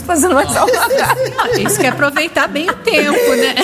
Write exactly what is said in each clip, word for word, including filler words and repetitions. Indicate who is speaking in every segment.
Speaker 1: tô fazendo mais algo.
Speaker 2: Isso que é aproveitar bem o tempo, né?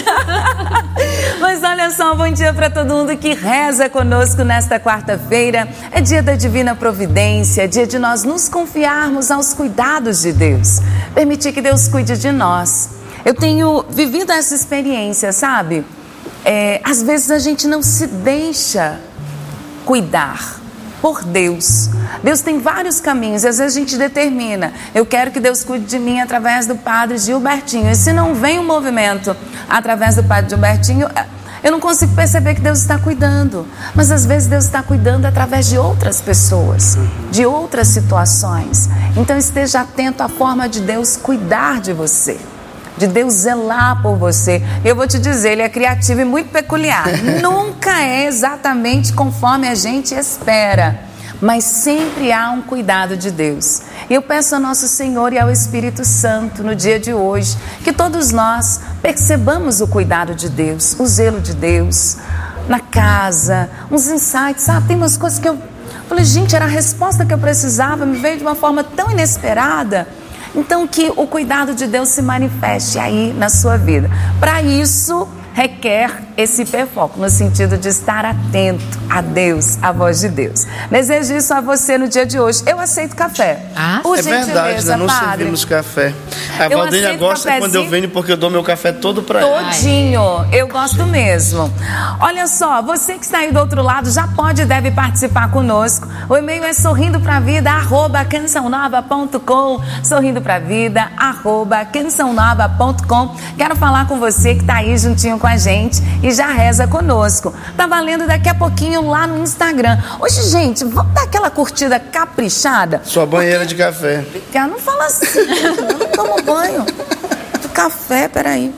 Speaker 1: Mas olha só, bom dia para todo mundo que reza conosco nesta quarta-feira. É dia da divina providência, é dia de nós nos confiarmos aos cuidados de Deus. Permitir que Deus cuide de nós. Eu tenho vivido essa experiência, sabe? É, às vezes a gente não se deixa cuidar por Deus. Deus tem vários caminhos, às vezes a gente determina, eu quero que Deus cuide de mim através do Padre Gilbertinho, e se não vem um movimento através do Padre Gilbertinho, eu não consigo perceber que Deus está cuidando, mas às vezes Deus está cuidando através de outras pessoas, de outras situações. Então esteja atento à forma de Deus cuidar de você, de Deus zelar por você. Eu vou te dizer, Ele é criativo e muito peculiar. Nunca é exatamente conforme a gente espera, mas sempre há um cuidado de Deus. E eu peço ao nosso Senhor e ao Espírito Santo, no dia de hoje, que todos nós percebamos o cuidado de Deus, o zelo de Deus, na casa, uns insights, sabe? Tem umas coisas que eu falei, gente, era a resposta que eu precisava, me veio de uma forma tão inesperada. Então que o cuidado de Deus se manifeste aí na sua vida. Para isso requer esse hiperfoco, no sentido de estar atento a Deus, à voz de Deus. Desejo isso a você no dia de hoje. Eu aceito café.
Speaker 3: Ah,
Speaker 1: Por
Speaker 3: é
Speaker 1: gentileza,
Speaker 3: verdade, nós não
Speaker 1: padre.
Speaker 3: servimos café. A
Speaker 1: Eu
Speaker 3: Valdênia
Speaker 1: aceito
Speaker 3: gosta
Speaker 1: cafezinho.
Speaker 3: quando eu venho, porque eu dou meu café todo para ela.
Speaker 1: Todinho, eu gosto mesmo. Olha só, você que está aí do outro lado já pode e deve participar conosco. O e-mail é sorrindo pra vida arroba canção nova ponto com, sorrindo pra vida arroba canção nova ponto com. Quero falar com você que está aí juntinho com a gente e já reza conosco. Tá valendo daqui a pouquinho lá no Instagram. Hoje, gente, vamos dar aquela curtida caprichada?
Speaker 3: Sua banheira de café.
Speaker 1: Cara, não fala assim, eu não tomo banho. Do café, peraí.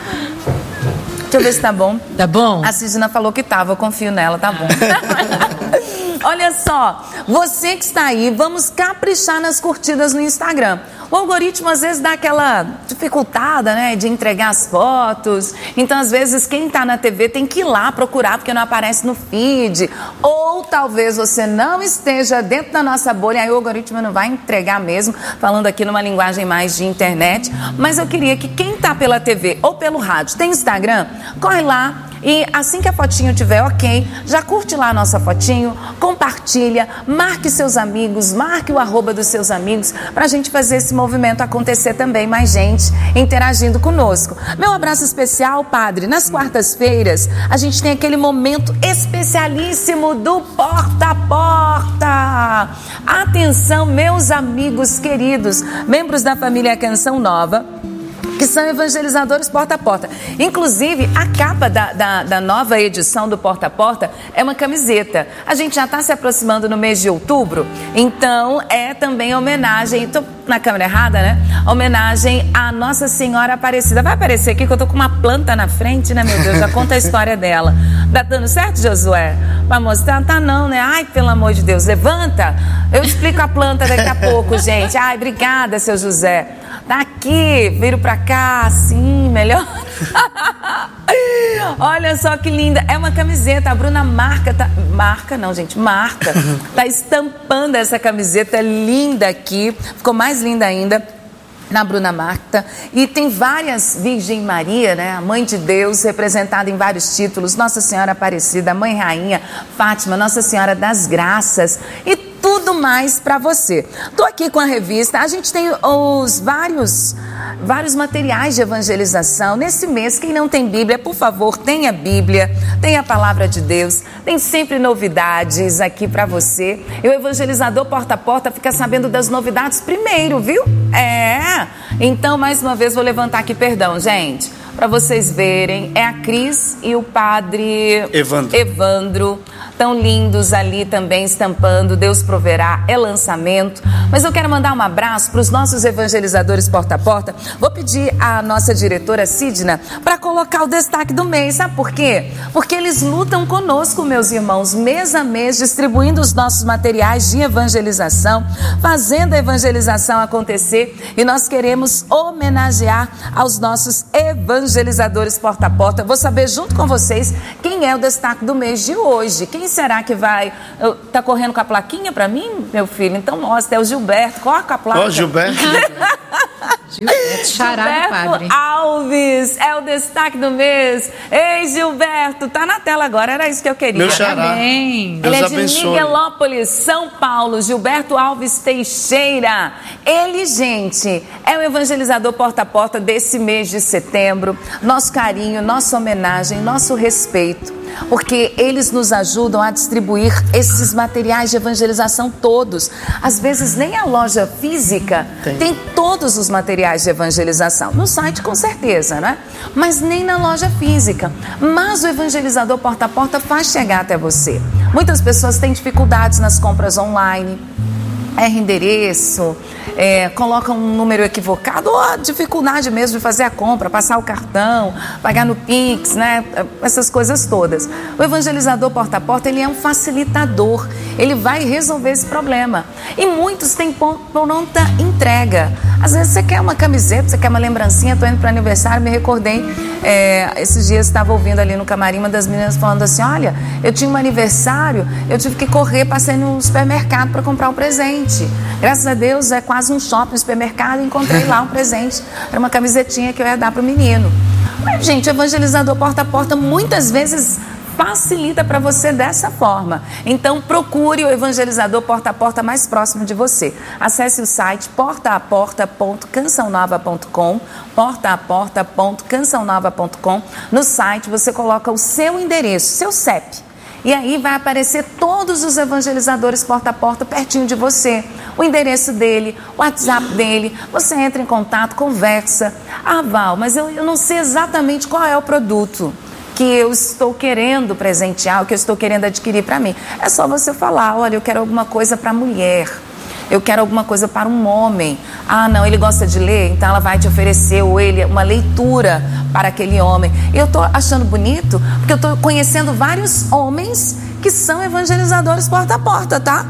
Speaker 1: Deixa eu ver se tá bom.
Speaker 2: Tá bom?
Speaker 1: A Cidina falou que tava, eu confio nela, tá bom. Olha só, você que está aí, vamos caprichar nas curtidas no Instagram. O algoritmo às vezes dá aquela dificultada, né, de entregar as fotos. Então às vezes quem está na T V tem que ir lá procurar porque não aparece no feed. Ou talvez você não esteja dentro da nossa bolha, aí o algoritmo não vai entregar mesmo, falando aqui numa linguagem mais de internet. Mas eu queria que quem está pela T V ou pelo rádio, tem Instagram, corre lá. E assim que a fotinho tiver ok, já curte lá a nossa fotinho, compartilha, marque seus amigos, marque o arroba dos seus amigos, pra gente fazer esse movimento acontecer também, mais gente interagindo conosco. Meu abraço especial, padre, nas quartas-feiras a gente tem aquele momento especialíssimo do Porta a Porta. Atenção, meus amigos queridos, membros da família Canção Nova, que são evangelizadores porta a porta. Inclusive, a capa da, da, da nova edição do Porta a Porta é uma camiseta. A gente já está se aproximando no mês de outubro, então é também homenagem, estou na câmera errada, né? Homenagem à Nossa Senhora Aparecida. Vai aparecer aqui que eu tô com uma planta na frente, né, meu Deus? Já conta a história dela. Tá dando certo, Josué? Vai mostrar? Tá não, né? Ai, pelo amor de Deus, levanta. Eu explico a planta daqui a pouco, gente. Ai, obrigada, seu José. Tá aqui, viro pra cá, assim, melhor. Olha só que linda, é uma camiseta, a Bruna marca, tá, marca não gente, marca, tá estampando essa camiseta linda aqui, ficou mais linda ainda na Bruna Marta, e tem várias Virgem Maria, né, a Mãe de Deus, representada em vários títulos, Nossa Senhora Aparecida, Mãe Rainha, Fátima, Nossa Senhora das Graças, e tudo mais para você. Tô aqui com a revista, a gente tem os vários, vários materiais de evangelização. Nesse mês, quem não tem Bíblia, por favor, tenha Bíblia, tenha a Palavra de Deus, tem sempre novidades aqui para você. E o evangelizador porta a porta fica sabendo das novidades primeiro, viu? É, então mais uma vez vou levantar aqui, perdão, gente, para vocês verem, é a Cris e o padre
Speaker 3: Evandro.
Speaker 1: Evandro, tão lindos ali também estampando, Deus proverá, é lançamento. Mas eu quero mandar um abraço para os nossos evangelizadores porta a porta. Vou pedir à nossa diretora Sidna para colocar o destaque do mês, sabe por quê? Porque eles lutam conosco, meus irmãos, mês a mês, distribuindo os nossos materiais de evangelização, fazendo a evangelização acontecer, e nós queremos homenagear aos nossos evangelizadores evangelizadores porta a porta. Vou saber junto com vocês quem é o destaque do mês de hoje. Quem será que vai... Eu, tá correndo com a plaquinha para mim, meu filho? Então mostra, é o Gilberto. Coloca a placa.
Speaker 3: Ó, oh, Gilberto.
Speaker 2: Gilberto, xará do padre.
Speaker 1: Alves é o destaque do mês. Ei, Gilberto, tá na tela agora, era isso que eu queria.
Speaker 3: Meu xará.
Speaker 2: Amém.
Speaker 1: Ele
Speaker 3: Deus
Speaker 1: é de
Speaker 3: abençoe.
Speaker 1: Miguelópolis, São Paulo, Gilberto Alves Teixeira. Ele, gente, é o evangelizador porta a porta desse mês de setembro. Nosso carinho, nossa homenagem, nosso respeito. Porque eles nos ajudam a distribuir esses materiais de evangelização todos. Às vezes nem a loja física tem, tem todos os materiais de evangelização. No site com certeza, né? Mas nem na loja física. Mas o evangelizador porta a porta faz chegar até você. Muitas pessoas têm dificuldades nas compras online. Erra endereço, é, coloca um número equivocado, ou a dificuldade mesmo de fazer a compra, passar o cartão, pagar no Pix, né? Essas coisas todas. O evangelizador porta a porta, ele é um facilitador, ele vai resolver esse problema. E muitos têm pronta entrega. Às vezes você quer uma camiseta, você quer uma lembrancinha, estou indo para aniversário, me recordei, é, esses dias estava ouvindo ali no camarim uma das meninas falando assim, olha, eu tinha um aniversário, eu tive que correr, passei no supermercado para comprar um presente. Graças a Deus é quase um shopping, um supermercado, e encontrei lá um presente. Era uma camisetinha que eu ia dar para o menino. Mas, gente, o evangelizador porta a porta muitas vezes facilita para você dessa forma. Então procure o evangelizador porta a porta mais próximo de você. Acesse o site porta a porta ponto canção nova ponto com, porta a porta ponto canção nova ponto com. No site você coloca o seu endereço, seu C E P. E aí vai aparecer todos os evangelizadores porta a porta pertinho de você. O endereço dele, o WhatsApp dele. Você entra em contato, conversa. Ah, Val, mas eu, eu não sei exatamente qual é o produto que eu estou querendo presentear, o que eu estou querendo adquirir para mim. É só você falar, olha, eu quero alguma coisa para mulher. Eu quero alguma coisa para um homem. Ah, não, ele gosta de ler, então ela vai te oferecer, ou ele, uma leitura para aquele homem. E eu estou achando bonito, porque eu estou conhecendo vários homens que são evangelizadores porta a porta, tá?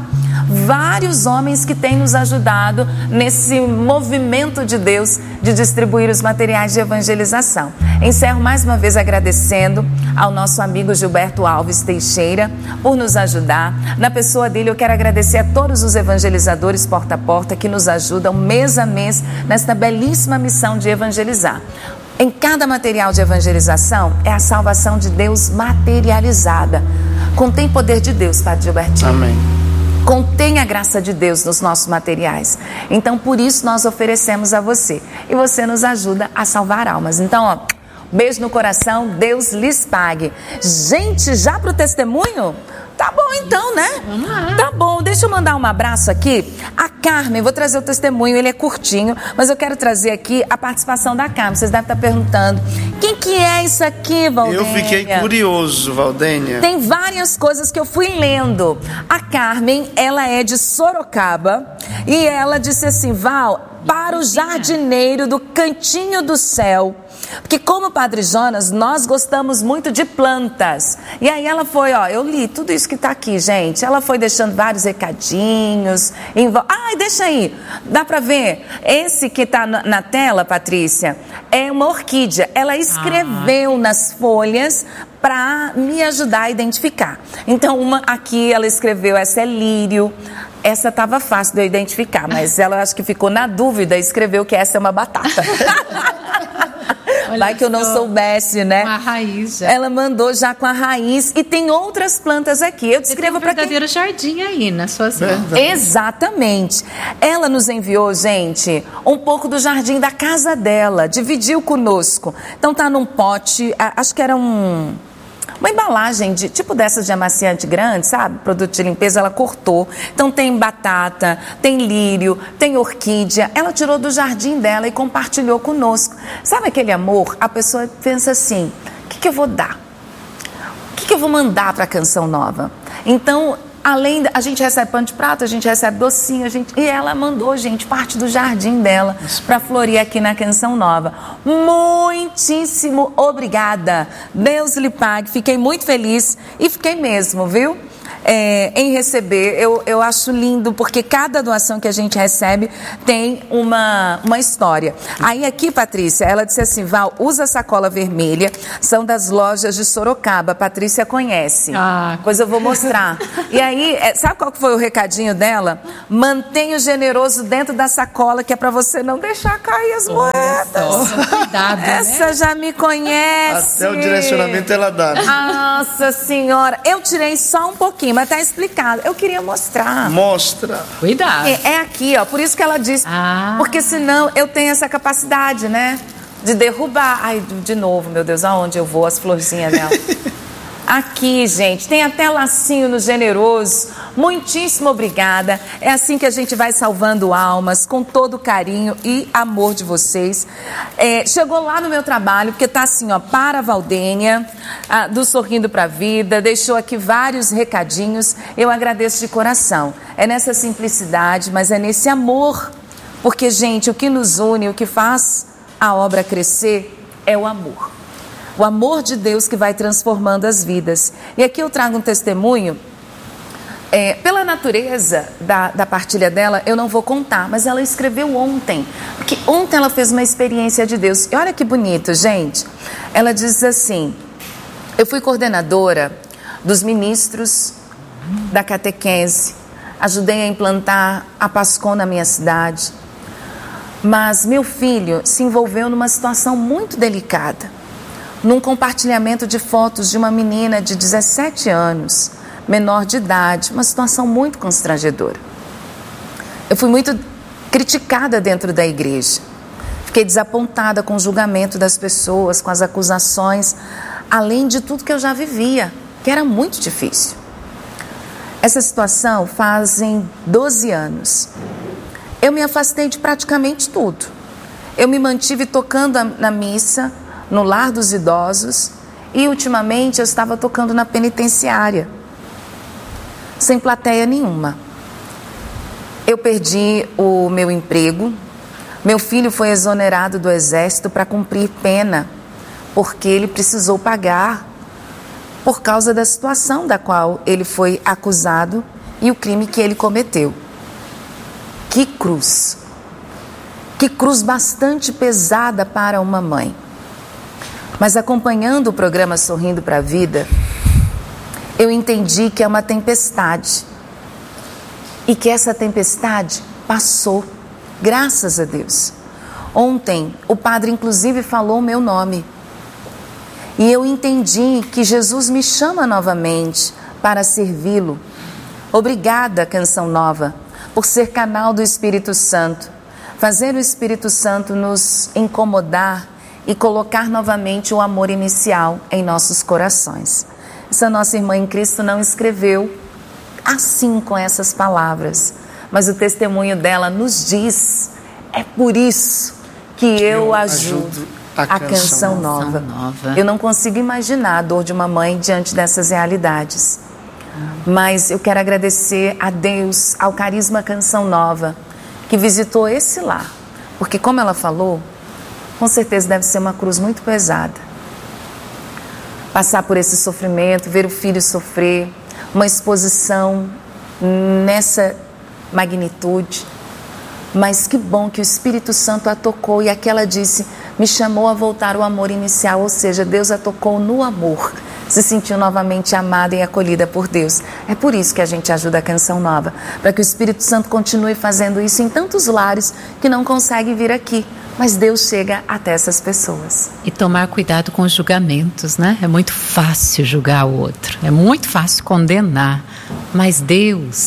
Speaker 1: Vários homens que têm nos ajudado nesse movimento de Deus de distribuir os materiais de evangelização. Encerro mais uma vez agradecendo ao nosso amigo Gilberto Alves Teixeira por nos ajudar. Na pessoa dele eu quero agradecer a todos os evangelizadores porta a porta que nos ajudam mês a mês nesta belíssima missão de evangelizar. Em cada material de evangelização é a salvação de Deus materializada. Contém poder de Deus, Padre Gilbertinho.
Speaker 3: Amém.
Speaker 1: Contém a graça de Deus nos nossos materiais. Então, por isso nós oferecemos a você. E você nos ajuda a salvar almas. Então, ó, beijo no coração, Deus lhes pague. Gente, já pro testemunho? Tá bom então, né?
Speaker 2: Vamos lá.
Speaker 1: Tá bom, deixa eu mandar um abraço aqui. A Carmen, vou trazer o testemunho, ele é curtinho, mas eu quero trazer aqui a participação da Carmen. Vocês devem estar perguntando, quem que é isso aqui, Valdênia?
Speaker 3: Eu fiquei curioso, Valdênia.
Speaker 1: Tem várias coisas que eu fui lendo. A Carmen, ela é de Sorocaba e ela disse assim, Val, para o jardineiro do Cantinho do Céu. Porque como Padre Jonas, nós gostamos muito de plantas. E aí ela foi, ó, eu li tudo isso que tá aqui, gente. Ela foi deixando vários recadinhos. Em... Ai, deixa aí. Dá pra ver? Esse que tá na, na tela, Patrícia, é uma orquídea. Ela escreveu ah. nas folhas para me ajudar a identificar. Então, uma aqui ela escreveu, essa é lírio. Essa estava fácil de eu identificar, mas ela acho que ficou na dúvida e escreveu que essa é uma batata. Vai que eu não soubesse, né?
Speaker 2: Uma raiz já.
Speaker 1: Ela mandou já com a raiz e tem outras plantas aqui. Eu descrevo para quem...
Speaker 2: Tem um verdadeiro jardim aí nas suas mãos.
Speaker 1: Exatamente. Ela nos enviou, gente, um pouco do jardim da casa dela, dividiu conosco. Então tá num pote, acho que era um... uma embalagem de tipo dessas de amaciante grande, sabe? Produto de limpeza, ela cortou. Então tem batata, tem lírio, tem orquídea. Ela tirou do jardim dela e compartilhou conosco. Sabe aquele amor? A pessoa pensa assim, o que, que eu vou dar? O que, que eu vou mandar para a Canção Nova? Então, além, da, a gente recebe pano de prato, a gente recebe docinho, a gente, e ela mandou, gente, parte do jardim dela para florir aqui na Canção Nova. Muitíssimo obrigada. Deus lhe pague. Fiquei muito feliz e fiquei mesmo, viu? É, em receber, eu, eu acho lindo, porque cada doação que a gente recebe tem uma, uma história. Aí aqui, Patrícia, ela disse assim, Val, usa sacola vermelha, são das lojas de Sorocaba, a Patrícia conhece, ah. Pois eu vou mostrar. E aí, sabe qual que foi o recadinho dela? Mantenha o generoso dentro da sacola, que é para você não deixar cair as moedas.
Speaker 2: Nossa, cuidado,
Speaker 1: essa
Speaker 2: né?
Speaker 1: Já me conhece.
Speaker 3: Até o direcionamento ela dá.
Speaker 1: Nossa Senhora, eu tirei só um pouquinho, mas tá explicado. Eu queria mostrar.
Speaker 3: Mostra.
Speaker 2: Cuidado.
Speaker 1: É, é aqui, ó. Por isso que ela disse.
Speaker 2: Ah.
Speaker 1: Porque senão eu tenho essa capacidade, né? De derrubar. Ai, de novo, meu Deus, aonde eu vou? As florzinhas dela. Aqui, gente, tem até lacinho no generoso. Muitíssimo obrigada. É assim que a gente vai salvando almas, com todo o carinho e amor de vocês. É, chegou lá no meu trabalho, porque tá assim, ó, para a Valdênia, a, do Sorrindo pra Vida, deixou aqui vários recadinhos. Eu agradeço de coração. É nessa simplicidade, mas é nesse amor. Porque, gente, o que nos une, o que faz a obra crescer é o amor. O amor de Deus que vai transformando as vidas. E aqui eu trago um testemunho, é, pela natureza da, da partilha dela, eu não vou contar, mas ela escreveu ontem, porque ontem ela fez uma experiência de Deus. E olha que bonito, gente. Ela diz assim, eu fui coordenadora dos ministros da catequese, ajudei a implantar a Pascom na minha cidade, mas meu filho se envolveu numa situação muito delicada, num compartilhamento de fotos de uma menina de dezessete anos, menor de idade, uma situação muito constrangedora. Eu fui muito criticada dentro da igreja, fiquei desapontada com o julgamento das pessoas, com as acusações, além de tudo que eu já vivia, que era muito difícil. Essa situação fazem doze anos. Eu me afastei de praticamente tudo. Eu me mantive tocando na missa, no lar dos idosos, e ultimamente eu estava tocando na penitenciária, sem plateia nenhuma. Eu perdi o meu emprego, meu filho foi exonerado do exército para cumprir pena, porque ele precisou pagar por causa da situação da qual ele foi acusado e o crime que ele cometeu. Que cruz! Que cruz bastante pesada para uma mãe. Mas acompanhando o programa Sorrindo para a Vida, eu entendi que é uma tempestade. E que essa tempestade passou, graças a Deus. Ontem, o padre inclusive falou o meu nome. E eu entendi que Jesus me chama novamente para servi-lo. Obrigada, Canção Nova, por ser canal do Espírito Santo. Fazer o Espírito Santo nos incomodar e colocar novamente o amor inicial em nossos corações. Essa nossa irmã em Cristo não escreveu assim com essas palavras, mas o testemunho dela nos diz, é por isso que eu, eu ajudo, ajudo a, a Canção, canção nova. nova. Eu não consigo imaginar a dor de uma mãe diante dessas realidades, mas eu quero agradecer a Deus, ao Carisma Canção Nova, que visitou esse lar, porque como ela falou, com certeza deve ser uma cruz muito pesada. Passar por esse sofrimento, ver o filho sofrer, uma exposição nessa magnitude. Mas que bom que o Espírito Santo a tocou e aquela disse, me chamou a voltar ao amor inicial, ou seja, Deus a tocou no amor. Se sentiu novamente amada e acolhida por Deus. É por isso que a gente ajuda a Canção Nova, para que o Espírito Santo continue fazendo isso em tantos lares que não conseguem vir aqui. Mas Deus chega até essas pessoas.
Speaker 2: E tomar cuidado com os julgamentos, né? É muito fácil julgar o outro, é muito fácil condenar, mas Deus,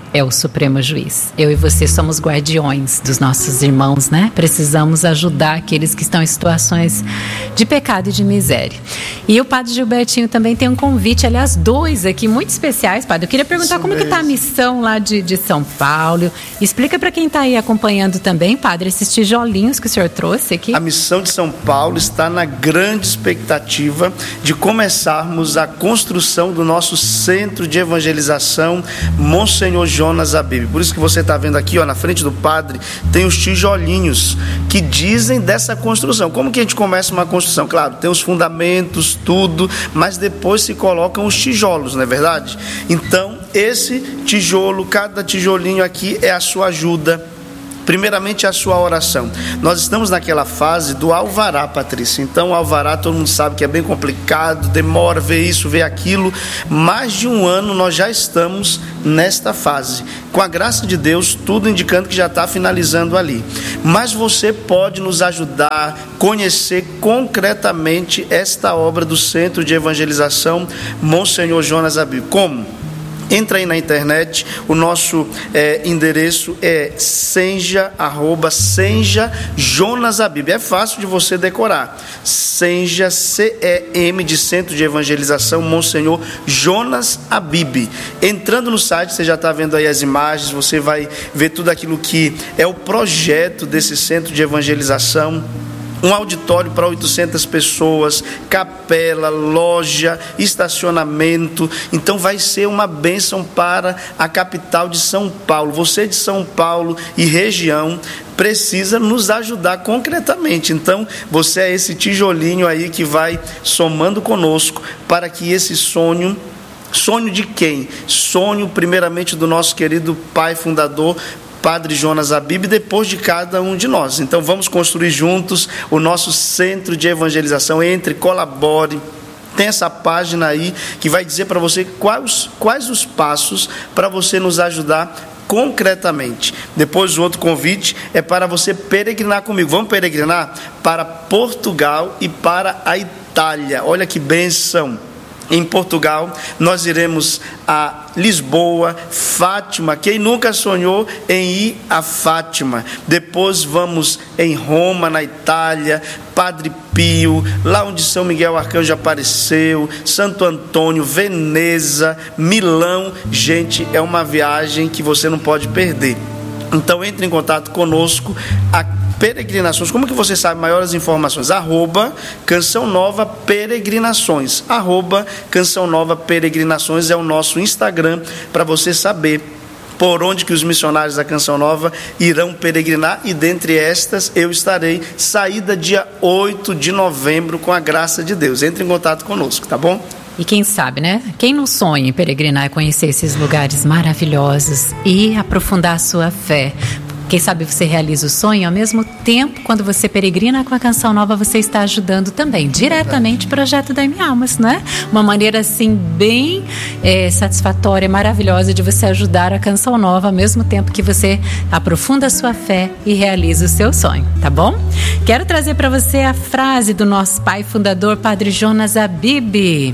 Speaker 2: é o Supremo Juiz. Eu e você somos guardiões dos nossos irmãos, né? Precisamos ajudar aqueles que estão em situações de pecado e de miséria. E o Padre Gilbertinho também tem um convite, aliás, dois aqui muito especiais, Padre. Eu queria perguntar Isso como mesmo. que está a missão lá de, de São Paulo. Explica para quem está aí acompanhando também, Padre, esses tijolinhos que o senhor trouxe aqui.
Speaker 3: A missão de São Paulo está na grande expectativa de começarmos a construção do nosso centro de evangelização Monsenhor Jonas Abib. Por isso que você está vendo aqui, ó, na frente do padre, tem os tijolinhos que dizem dessa construção. Como que a gente começa uma construção? Claro, tem os fundamentos, tudo, mas depois se colocam os tijolos, não é verdade? Então, esse tijolo, cada tijolinho aqui é a sua ajuda. Primeiramente, a sua oração. Nós estamos naquela fase do alvará, Patrícia. Então, o alvará, todo mundo sabe que é bem complicado, demora, ver isso, ver aquilo. Mais de um ano nós já estamos nesta fase. Com a graça de Deus, tudo indicando que já está finalizando ali. Mas você pode nos ajudar a conhecer concretamente esta obra do Centro de Evangelização Monsenhor Jonas Abib. Como? Entra aí na internet, o nosso é, endereço é senja, arroba, senja Jonas Abib. É fácil de você decorar. Senja, C E M de Centro de Evangelização Monsenhor Jonas Abib. Entrando no site, você já está vendo aí as imagens, você vai ver tudo aquilo que é o projeto desse Centro de Evangelização. Um auditório para oitocentas pessoas, capela, loja, estacionamento. Então vai ser uma bênção para a capital de São Paulo. Você de São Paulo e região precisa nos ajudar concretamente. Então você é esse tijolinho aí que vai somando conosco para que esse sonho... Sonho de quem? Sonho primeiramente do nosso querido pai fundador, Padre Jonas Abib, depois de cada um de nós. Então vamos construir juntos o nosso centro de evangelização. Entre, colabore. Tem essa página aí que vai dizer para você quais, quais os passos para você nos ajudar concretamente. Depois o outro convite é para você peregrinar comigo. Vamos peregrinar para Portugal e para a Itália. Olha que bênção! Em Portugal, nós iremos a Lisboa, Fátima. Quem nunca sonhou em ir a Fátima? Depois vamos em Roma, na Itália, Padre Pio, lá onde São Miguel Arcanjo apareceu, Santo Antônio, Veneza, Milão. Gente, é uma viagem que você não pode perder. Então entre em contato conosco. A Peregrinações, como que você sabe maiores informações? Arroba Canção Nova Peregrinações. Arroba Canção Nova Peregrinações é o nosso Instagram para você saber por onde que os missionários da Canção Nova irão peregrinar, e dentre estas eu estarei, saída dia oito de novembro, com a graça de Deus. Entre em contato conosco, tá bom?
Speaker 2: E quem sabe, né? Quem não sonha em peregrinar e conhecer esses lugares maravilhosos e aprofundar a sua fé? Quem sabe você realiza o sonho, ao mesmo tempo, quando você peregrina com a Canção Nova, você está ajudando também, diretamente, o projeto da M Almas, não é? Uma maneira, assim, bem é, satisfatória, maravilhosa de você ajudar a Canção Nova, ao mesmo tempo que você aprofunda a sua fé e realiza o seu sonho, tá bom? Quero trazer para você a frase do nosso pai fundador, Padre Jonas Abib.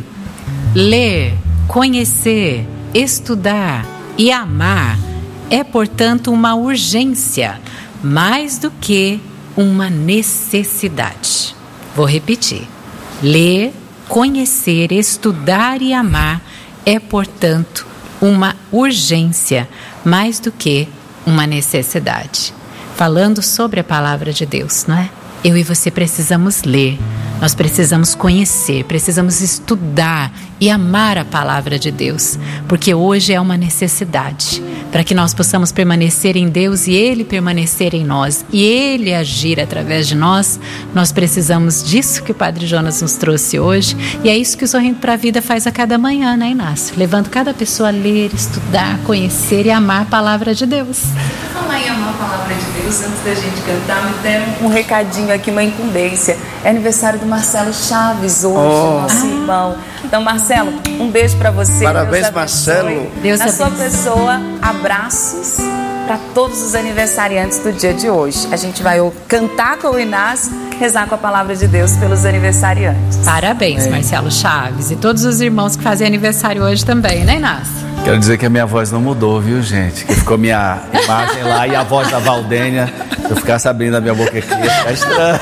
Speaker 2: Ler, conhecer, estudar e amar é, portanto, uma urgência, mais do que uma necessidade. Vou repetir. Ler, conhecer, estudar e amar é, portanto, uma urgência, mais do que uma necessidade. Falando sobre a palavra de Deus, não é? Eu e você precisamos ler, nós precisamos conhecer, precisamos estudar e amar a palavra de Deus, porque hoje é uma necessidade, para que nós possamos permanecer em Deus e Ele permanecer em nós, e Ele agir através de nós. Nós precisamos disso que o Padre Jonas nos trouxe hoje, e é isso que o Sorrindo para a Vida faz a cada manhã, né, Inácio? Levando cada pessoa a ler, estudar, conhecer e amar a palavra de Deus.
Speaker 1: Por falar em amar a palavra de Deus, antes da gente cantar, me deram um recadinho aqui, uma incumbência. É aniversário do Marcelo Chaves hoje, oh. nosso ah. irmão. Então, Marcelo, um beijo para você.
Speaker 3: Parabéns, Marcelo.
Speaker 1: Deus Na sua pessoa, abraços para todos os aniversariantes do dia de hoje. A gente vai cantar com o Inácio, rezar com a palavra de Deus pelos aniversariantes.
Speaker 2: Parabéns, é. Marcelo Chaves, e todos os irmãos que fazem aniversário hoje também, né, Inácio?
Speaker 4: Quero dizer que a minha voz não mudou, viu, gente? Que ficou minha imagem lá e a voz da Valdênia. Se eu ficar sabendo da minha boca aqui, ia ficar estranho.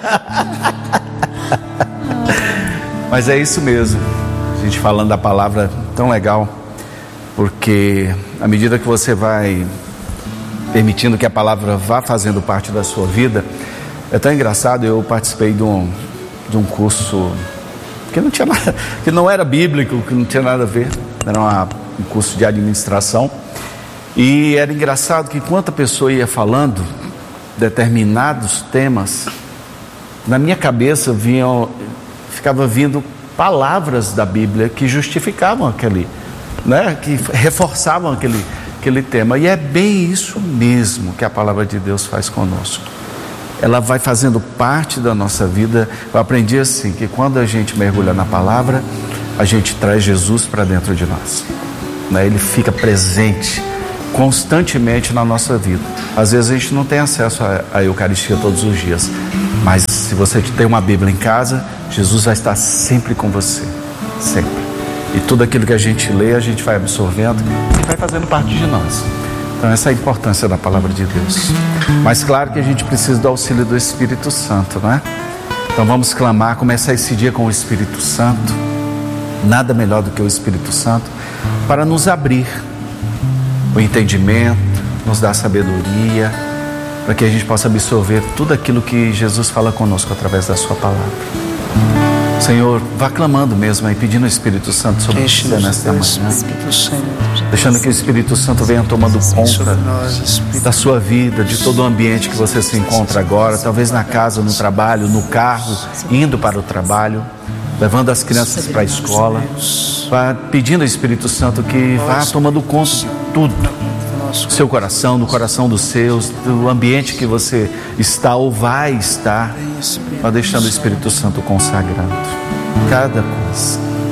Speaker 4: Mas é isso mesmo. A gente falando da palavra tão legal. Porque à medida que você vai permitindo que a palavra vá fazendo parte da sua vida, é tão engraçado. Eu participei de um, de um curso que não tinha nada, que não era bíblico, que não tinha nada a ver. Era uma, um curso de administração. E era engraçado que enquanto a pessoa ia falando determinados temas, na minha cabeça vinham, ficava vindo palavras da Bíblia que justificavam aquele, né, que reforçavam aquele, aquele tema. E é bem isso mesmo que a palavra de Deus faz conosco. Ela vai fazendo parte da nossa vida. Eu aprendi assim, que quando a gente mergulha na palavra, a gente traz Jesus para dentro de nós, né? Ele fica presente constantemente na nossa vida. Às vezes a gente não tem acesso à Eucaristia todos os dias, mas se você tem uma Bíblia em casa, Jesus vai estar sempre com você, sempre. E tudo aquilo que a gente lê, a gente vai absorvendo e vai fazendo parte de nós. Então essa é a importância da palavra de Deus. Mas claro que a gente precisa do auxílio do Espírito Santo, não é? Então vamos clamar, começar esse dia com o Espírito Santo. Nada melhor do que o Espírito Santo para nos abrir o entendimento, nos dar sabedoria, para que a gente possa absorver tudo aquilo que Jesus fala conosco através da sua palavra. Senhor, vá clamando mesmo aí, pedindo o Espírito Santo sobre você nesta manhã, deixando que o Espírito Santo venha tomando conta da sua vida, de todo o ambiente que você se encontra agora, talvez na casa, no trabalho, no carro, indo para o trabalho, levando as crianças para a escola, vá pedindo ao Espírito Santo que vá tomando conta de tudo, do seu coração, do coração dos seus, do ambiente que você está ou vai estar, vá deixando o Espírito Santo consagrando cada coisa,